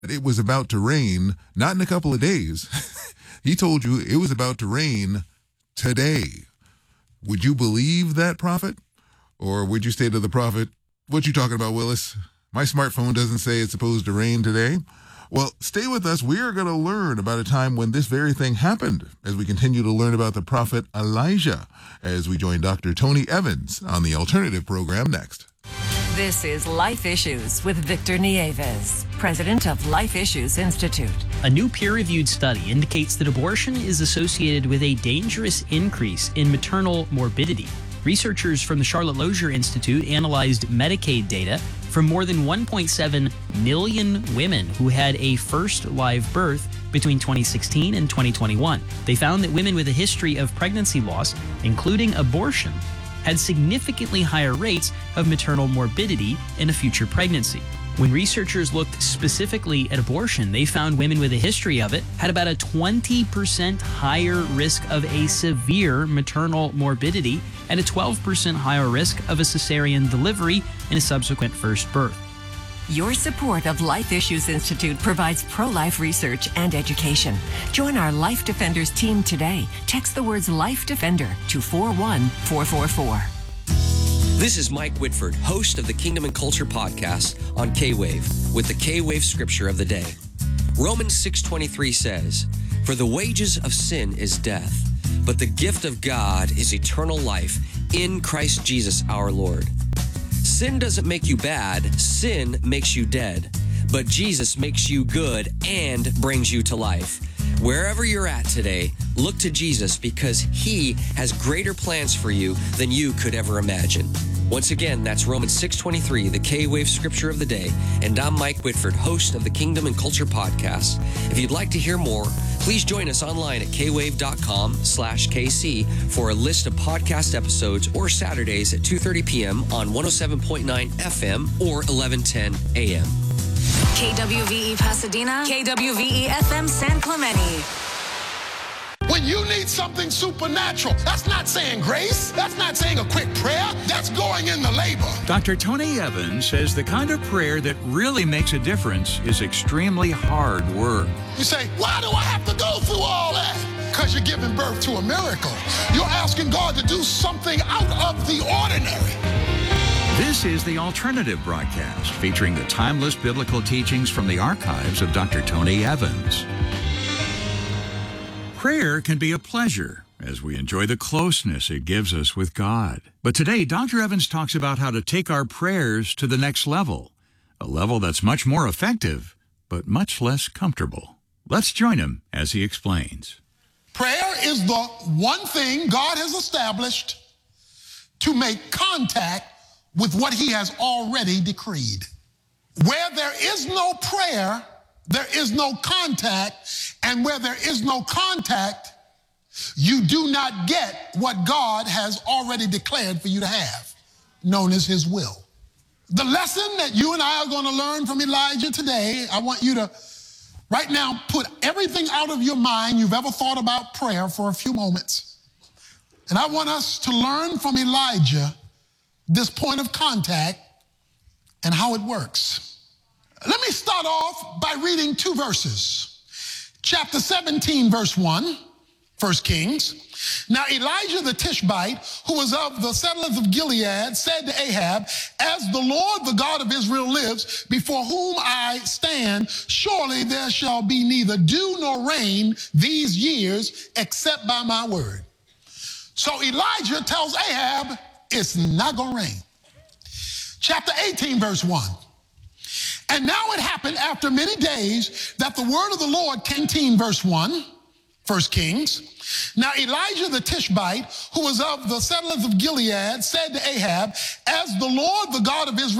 it was about to rain, not in a couple of days. He told you it was about to rain today. Would you believe that prophet? Or would you say to the prophet, what you talking about, Willis? My smartphone doesn't say it's supposed to rain today. Well, stay with us. We are going to learn about a time when this very thing happened as we continue to learn about the prophet Elijah as we join Dr. Tony Evans on the Alternative program next. This is Life Issues with Victor Nieves, president of Life Issues Institute. A new peer-reviewed study indicates that abortion is associated with a dangerous increase in maternal morbidity. Researchers from the Charlotte Lozier Institute analyzed Medicaid data from more than 1.7 million women who had a first live birth between 2016 and 2021. They found that women with a history of pregnancy loss, including abortion, had significantly higher rates of maternal morbidity in a future pregnancy. When researchers looked specifically at abortion, they found women with a history of it had about a 20% higher risk of a severe maternal morbidity and a 12% higher risk of a cesarean delivery in a subsequent first birth. Your support of Life Issues Institute provides pro-life research and education. Join our Life Defenders team today. Text the words Life Defender to 41444. This is Mike Whitford, host of the Kingdom and Culture podcast on K-Wave, with the K-Wave scripture of the day. Romans 6:23 says, "For the wages of sin is death, but the gift of God is eternal life in Christ Jesus our Lord." Sin doesn't make you bad, sin makes you dead. But Jesus makes you good and brings you to life. Wherever you're at today, look to Jesus because He has greater plans for you than you could ever imagine. Once again, that's Romans 6:23, the K-Wave scripture of the day. And I'm Mike Whitford, host of the Kingdom and Culture podcast. If you'd like to hear more, please join us online at kwave.com/KC for a list of podcast episodes or Saturdays at 2:30 p.m. on 107.9 FM or 1110 AM. KWVE Pasadena, KWVE FM San Clemente. When you need something supernatural, that's not saying grace, that's not saying a quick prayer, that's going in the labor. Dr. Tony Evans says the kind of prayer that really makes a difference is extremely hard work. You say, why do I have to go through all that? Because you're giving birth to a miracle. You're asking God to do something out of the ordinary. This is the Alternative broadcast featuring the timeless biblical teachings from the archives of Dr. Tony Evans. Prayer can be a pleasure as we enjoy the closeness it gives us with God. But today, Dr. Evans talks about how to take our prayers to the next level, a level that's much more effective, but much less comfortable. Let's join him as he explains. Prayer is the one thing God has established to make contact with what He has already decreed. Where there is no prayer, there is no contact, and where there is no contact, you do not get what God has already declared for you to have, known as His will. The lesson that you and I are going to learn from Elijah today, I want you to right now put everything out of your mind you've ever thought about prayer for a few moments. And I want us to learn from Elijah this point of contact and how it works. Let me start off by reading two verses. Chapter 17, verse 1, 1 Kings. Now Elijah the Tishbite, who was of the settlers of Gilead, said to Ahab, as the Lord, the God of Israel lives, before whom I stand, surely there shall be neither dew nor rain these years except by my word. So Elijah tells Ahab, it's not going to rain. Chapter 18, verse 1. And now it happened after many days that the word of the Lord came, 18, verse 1, 1 Kings. Now Elijah the Tishbite, who was of the settlers of Gilead, said to Ahab, as the Lord, the God of Israel,